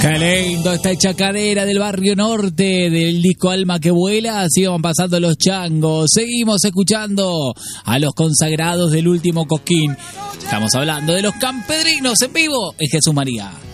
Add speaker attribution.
Speaker 1: Qué lindo esta chacadera del barrio norte del disco Alma que vuela. Así van pasando los changos. Seguimos escuchando a los consagrados del último Cosquín. Estamos hablando de los campedrinos en vivo en Jesús María.